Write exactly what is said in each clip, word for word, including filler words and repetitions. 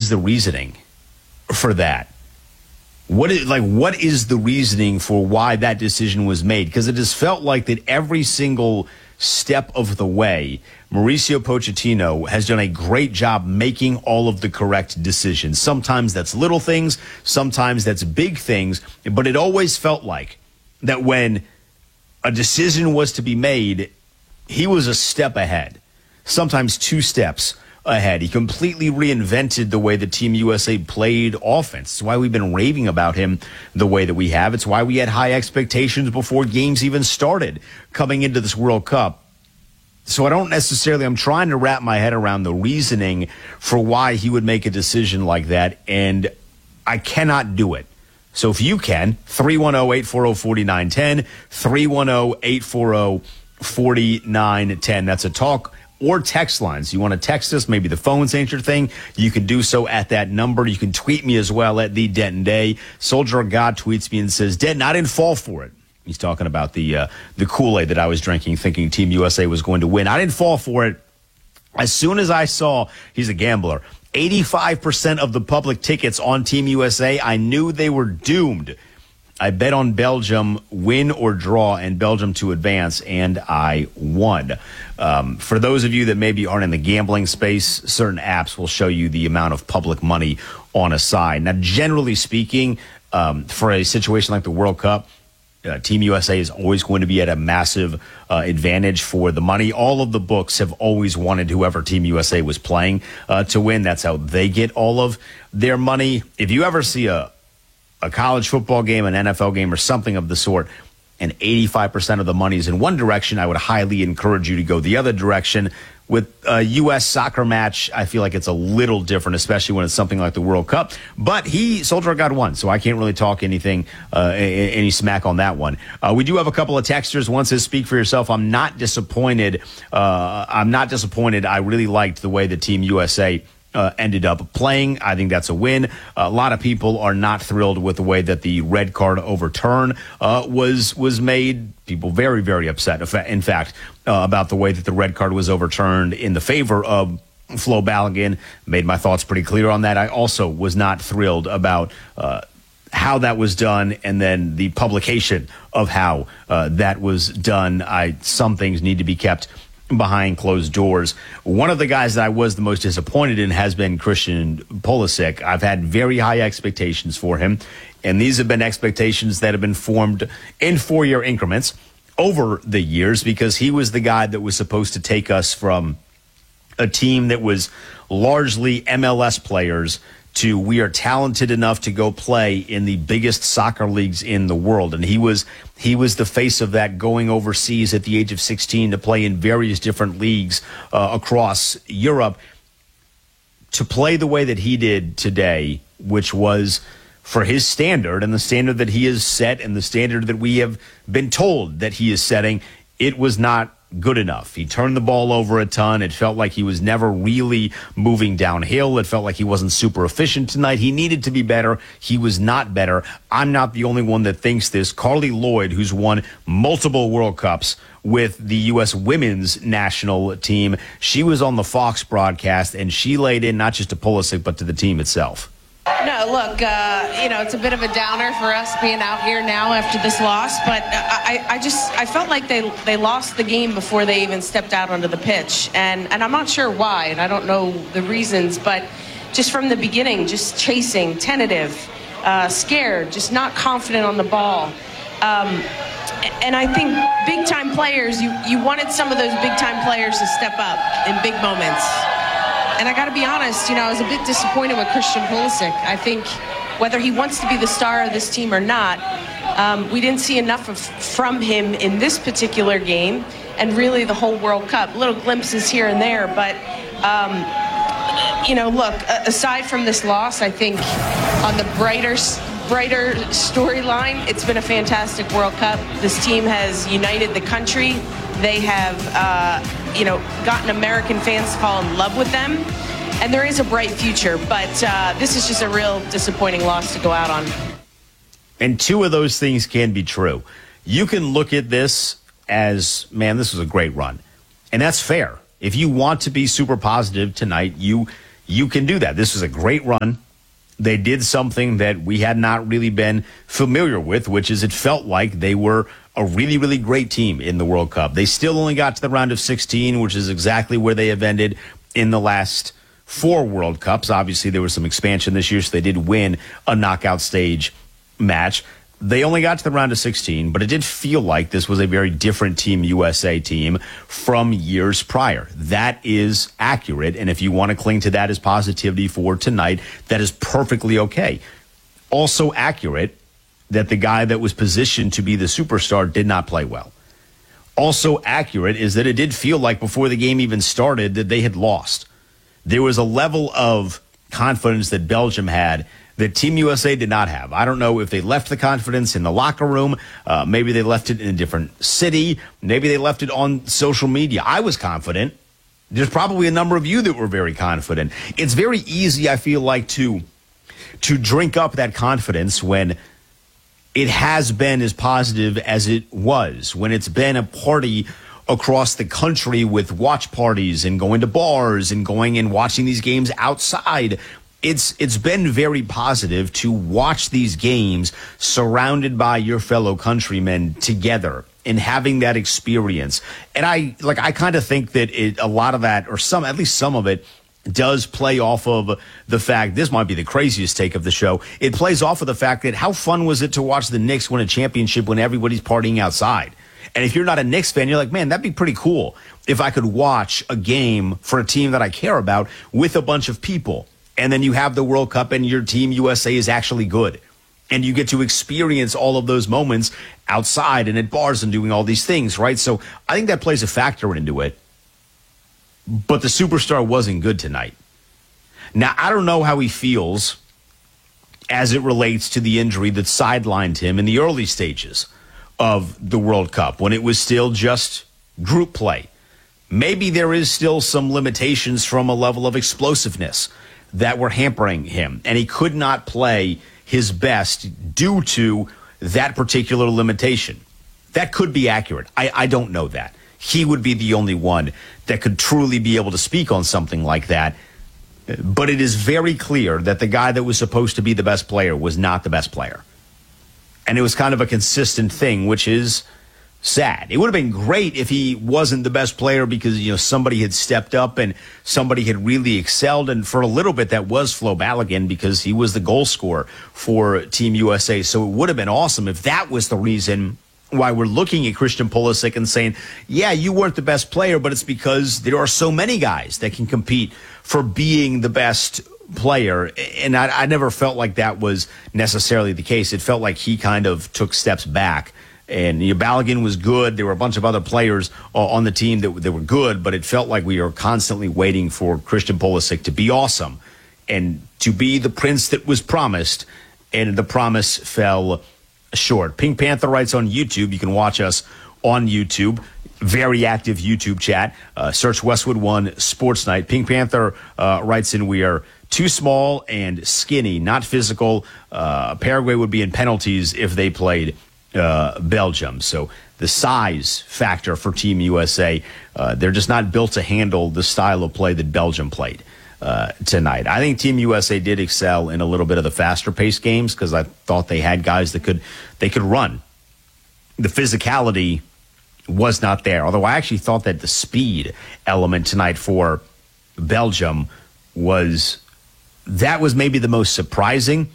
is the reasoning for that? What is like what is the reasoning for why that decision was made? Because it has felt like that every single step of the way, Mauricio Pochettino has done a great job making all of the correct decisions. Sometimes that's little things, sometimes that's big things, but it always felt like that when a decision was to be made, he was a step ahead, sometimes two steps ahead. He completely reinvented the way the Team U S A played offense. It's why we've been raving about him the way that we have. It's why we had high expectations before games even started coming into this World Cup. So I don't necessarily, I'm trying to wrap my head around the reasoning for why he would make a decision like that, and I cannot do it. So if you can, three one zero, eight four zero, four nine one zero, three one zero, eight four zero, four nine one zero. That's a talk or text lines. You want to text us, maybe the phones ain't your thing, you can do so at that number. You can tweet me as well at the Denton Day. Soldier of God tweets me and says, Denton, I didn't fall for it. He's talking about the uh, the Kool-Aid that I was drinking thinking Team U S A was going to win. I didn't fall for it. As soon as I saw, he's a gambler, eighty-five percent of the public tickets on Team U S A, I knew they were doomed. I bet on Belgium win or draw and Belgium to advance, and I won. Um, for those of you that maybe aren't in the gambling space, certain apps will show you the amount of public money on a side. Now, generally speaking, um, for a situation like the World Cup, uh, Team U S A is always going to be at a massive uh, advantage for the money. All of the books have always wanted whoever Team U S A was playing uh, to win. That's how they get all of their money. If you ever see a a college football game, an N F L game, or something of the sort, and eighty-five percent of the money is in one direction, I would highly encourage you to go the other direction. With a U S soccer match, I feel like it's a little different, especially when it's something like the World Cup. But he, Soldier got one, so I can't really talk anything, uh, any smack on that one. Uh, we do have a couple of texters. One says, speak for yourself. I'm not disappointed. Uh, I'm not disappointed. I really liked the way the Team U S A Uh, ended up playing. I think that's a win. A lot of people are not thrilled with the way that the red card overturn uh, was was made. People very, very upset, in fact, uh, about the way that the red card was overturned in the favor of Flo Balogun. Made my thoughts pretty clear on that. I also was not thrilled about uh, how that was done, and then the publication of how uh, that was done. I some things need to be kept behind closed doors. One of the guys that I was the most disappointed in has been Christian Pulisic. I've had very high expectations for him, and these have been expectations that have been formed in four-year increments over the years, because he was the guy that was supposed to take us from a team that was largely M L S players to we are talented enough to go play in the biggest soccer leagues in the world. And he was he was the face of that, going overseas at the age of sixteen to play in various different leagues uh, across Europe. To play the way that he did today, which was for his standard and the standard that he has set and the standard that we have been told that he is setting, it was not good enough. He turned the ball over a ton. It felt like he was never really moving downhill. It felt like he wasn't super efficient tonight. He needed to be better. He was not better. I'm not the only one that thinks this. Carly Lloyd, who's won multiple World Cups with the U S women's national team, she was on the Fox broadcast, and she laid in not just to Pulisic, but to the team itself. No, look, uh, you know, it's a bit of a downer for us being out here now after this loss, but I, I just, I felt like they they lost the game before they even stepped out onto the pitch, and, and I'm not sure why, and I don't know the reasons, but just from the beginning, just chasing, tentative, uh, scared, just not confident on the ball. Um, and I think big-time players, you, you wanted some of those big-time players to step up in big moments. And I got to be honest, you know, I was a bit disappointed with Christian Pulisic. I think whether he wants to be the star of this team or not, um, we didn't see enough of, from him in this particular game, and really the whole World Cup. Little glimpses here and there, but, um, you know, look, aside from this loss, I think on the brighter, brighter storyline, it's been a fantastic World Cup. This team has united the country. They have, uh, you know, gotten American fans to fall in love with them. And there is a bright future, but uh, this is just a real disappointing loss to go out on. And two of those things can be true. You can look at this as, man, this was a great run. And that's fair. If you want to be super positive tonight, you you can do that. This was a great run. They did something that we had not really been familiar with, which is it felt like they were a really, really great team in the World Cup. They still only got to the round of sixteen, which is exactly where they have ended in the last four World Cups. Obviously, there was some expansion this year, so they did win a knockout stage match. They only got to the round of sixteen, but it did feel like this was a very different Team U S A team from years prior. That is accurate, and if you want to cling to that as positivity for tonight, that is perfectly okay. Also accurate that the guy that was positioned to be the superstar did not play well. Also accurate is that it did feel like before the game even started that they had lost. There was a level of confidence that Belgium had that Team U S A did not have. I don't know if they left the confidence in the locker room. Uh, maybe they left it in a different city. Maybe they left it on social media. I was confident. There's probably a number of you that were very confident. It's very easy, I feel like, to, to drink up that confidence when it has been as positive as it was, when it's been a party across the country with watch parties and going to bars and going and watching these games outside. It's it's been very positive to watch these games surrounded by your fellow countrymen together and having that experience. And I like I kind of think that it, a lot of that, or some at least some of it, does play off of the fact, this might be the craziest take of the show, it plays off of the fact that how fun was it to watch the Knicks win a championship when everybody's partying outside? And if you're not a Knicks fan, you're like, man, that'd be pretty cool if I could watch a game for a team that I care about with a bunch of people. And then you have the World Cup and your Team U S A is actually good. And you get to experience all of those moments outside and at bars and doing all these things, right? So I think that plays a factor into it. But the superstar wasn't good tonight. Now, I don't know how he feels as it relates to the injury that sidelined him in the early stages of the World Cup when it was still just group play. Maybe there is still some limitations from a level of explosiveness that were hampering him, and he could not play his best due to that particular limitation. That could be accurate. I, I don't know that. He would be the only one that could truly be able to speak on something like that. But it is very clear that the guy that was supposed to be the best player was not the best player. And it was kind of a consistent thing, which is sad. It would have been great if he wasn't the best player because, you know, somebody had stepped up and somebody had really excelled. And for a little bit, that was Flo Balogun because he was the goal scorer for Team U S A. So it would have been awesome if that was the reason why we're looking at Christian Pulisic and saying, yeah, you weren't the best player, but it's because there are so many guys that can compete for being the best player. And I, I never felt like that was necessarily the case. It felt like he kind of took steps back. And you know, Balogun was good. There were a bunch of other players uh, on the team that, that were good, but it felt like we were constantly waiting for Christian Pulisic to be awesome and to be the prince that was promised, and the promise fell short. Pink Panther writes on YouTube. You can watch us on YouTube. Very active YouTube chat. Uh, search Westwood One Sports Night. Pink Panther uh, writes in, we are too small and skinny, not physical. Uh, Paraguay would be in penalties if they played uh, Belgium. So the size factor for Team U S A, uh, they're just not built to handle the style of play that Belgium played uh, tonight. I think Team U S A did excel in a little bit of the faster paced games because I thought they had guys that could they could run. The physicality was not there, although I actually thought that the speed element tonight for Belgium was that was maybe the most surprising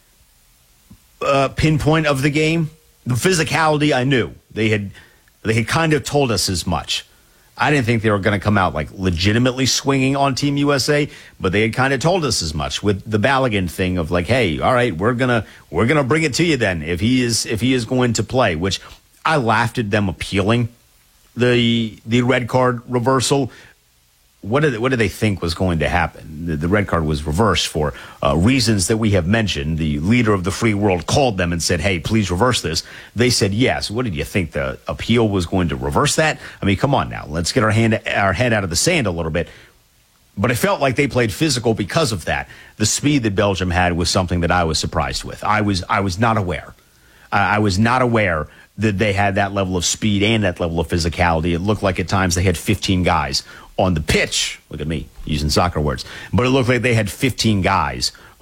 uh, pinpoint of the game. The physicality, I knew they had they had kind of told us as much. I didn't think they were going to come out like legitimately swinging on Team U S A, but they had kind of told us as much with the Balogun thing of like, hey, all right, we're gonna we're gonna bring it to you then if he is if he is going to play. Which I laughed at them appealing the the red card reversal. What did what did they think was going to happen? The, the red card was reversed for uh, reasons that we have mentioned. The leader of the free world called them and said, "Hey, please reverse this." They said yes. What did you think? The appeal was going to reverse that? I mean, come on now. Let's get our hand our head out of the sand a little bit. But it felt like they played physical because of that. The speed that Belgium had was something that I was surprised with. I was I was not aware. I, I was not aware that they had that level of speed and that level of physicality. It looked like at times they had fifteen guys on the pitch. Look at me using soccer words. But it looked like they had fifteen guys